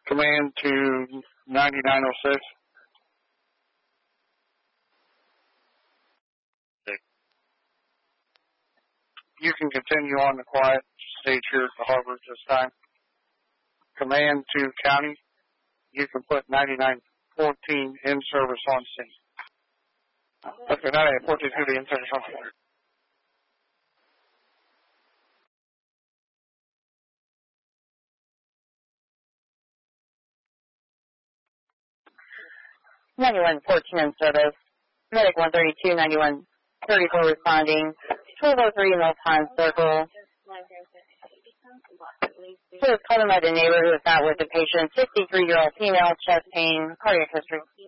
Command to 9906. You can continue on the quiet stage here at the harbor at this time. Command to county. You can put 9914 in service on scene. Okay, 9914 is going to be in service on scene. in service. Medic 132, 9134 responding. 1203 Mill Pond Circle. So it's called him by the neighbor who was out with the patient. 63-year-old female, chest pain, cardiac history.